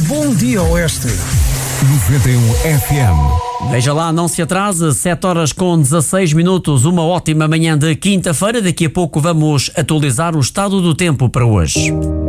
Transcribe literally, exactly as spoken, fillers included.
Bom Dia Oeste. noventa e um F M. Veja lá, não se atrase, sete horas com dezasseis minutos, uma ótima manhã de quinta-feira. Daqui a pouco vamos atualizar o estado do tempo para hoje.